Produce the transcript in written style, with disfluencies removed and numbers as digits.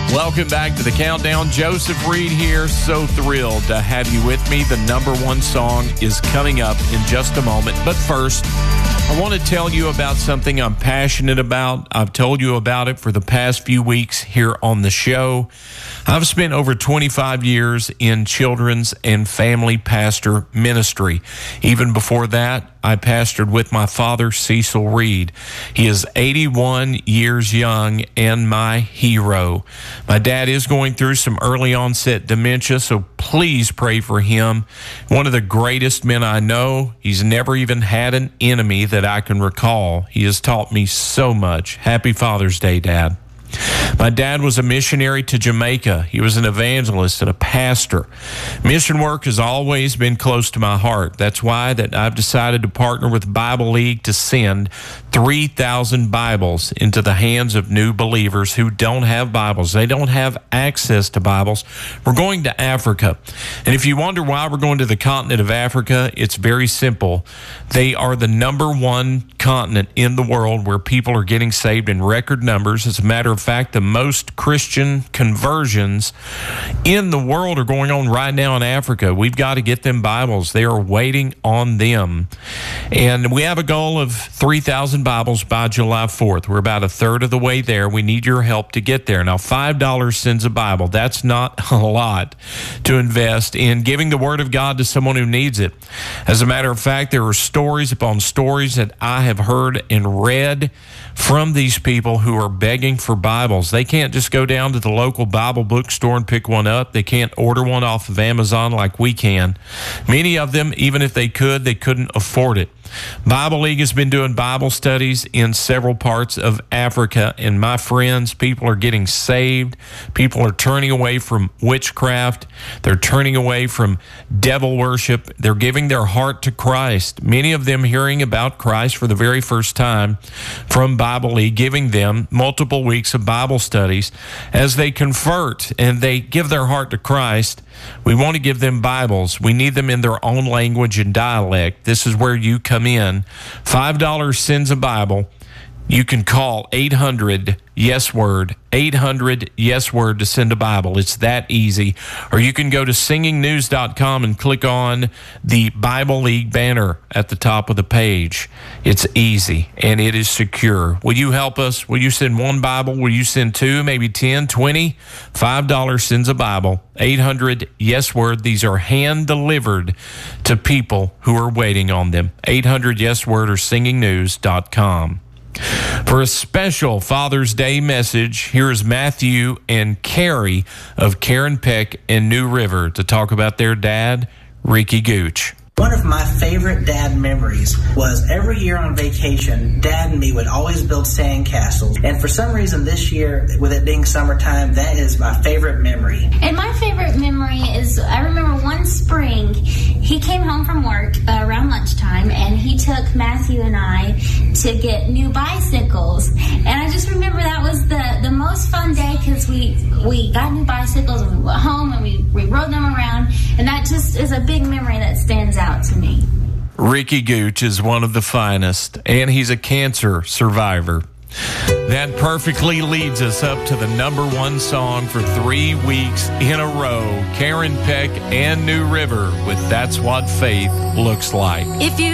Welcome back to the Countdown. Joseph Reed here. So thrilled to have you with me. The number one song is coming up in just a moment. But first, I want to tell you about something I'm passionate about. I've told you about it for the past few weeks here on the show. I've spent over 25 years in children's and family pastor ministry. Even before that, I pastored with my father, Cecil Reed. He is 81 years young and my hero. My dad is going through some early onset dementia, so please pray for him. One of the greatest men I know. He's never even had an enemy that I can recall. He has taught me so much. Happy Father's Day, Dad. My dad was a missionary to Jamaica. He was an evangelist and a pastor. Mission work has always been close to my heart. That's why that I've decided to partner with Bible League to send 3,000 Bibles into the hands of new believers who don't have Bibles. They don't have access to Bibles. We're going to Africa. And if you wonder why we're going to the continent of Africa, it's very simple. They are the number one continent in the world where people are getting saved in record numbers. As a matter of fact, the most Christian conversions in the world are going on right now in Africa. We've got to get them Bibles. They are waiting on them. And we have a goal of 3,000 Bibles by July 4th. We're about a third of the way there. We need your help to get there. Now, $5 sends a Bible. That's not a lot to invest in giving the Word of God to someone who needs it. As a matter of fact, there are stories upon stories that I have heard and read from these people who are begging for Bibles. They can't just go down to the local Bible bookstore and pick one up. They can't order one off of Amazon like we can. Many of them, even if they could, they couldn't afford it. Bible League has been doing Bible studies in several parts of Africa, and my friends, people are getting saved. People are turning away from witchcraft. They're turning away from devil worship. They're giving their heart to Christ. Many of them hearing about Christ for the very first time from Bible League, giving them multiple weeks of Bible studies as they convert and they give their heart to Christ. We want to give them Bibles. We need them in their own language and dialect. This is where you come in. $5 sends a Bible. You can call 800-YES-WORD, 800-YES-WORD to send a Bible. It's that easy. Or you can go to singingnews.com and click on the Bible League banner at the top of the page. It's easy, and it is secure. Will you help us? Will you send one Bible? Will you send two, maybe 10, 20? $5 sends a Bible. 800-YES-WORD. These are hand-delivered to people who are waiting on them. 800-YES-WORD or singingnews.com. For a special Father's Day message, here is Matthew and Carrie of Karen Peck and New River to talk about their dad, Ricky Gooch. One of my favorite dad memories was every year on vacation, Dad and me would always build sand castles. And for some reason this year, with it being summertime, that is my favorite memory. And my favorite memory is, I remember one spring, he came home from work around lunchtime, and he took Matthew and I to get new bicycles. And I just remember that was the most fun day because we got new bicycles and we went home and we rode them around. And that just is a big memory that stands out to me. Ricky Gooch is one of the finest, and he's a cancer survivor. That perfectly leads us up to the number one song for 3 weeks in a row. Karen Peck and New River with That's What Faith Looks Like. If you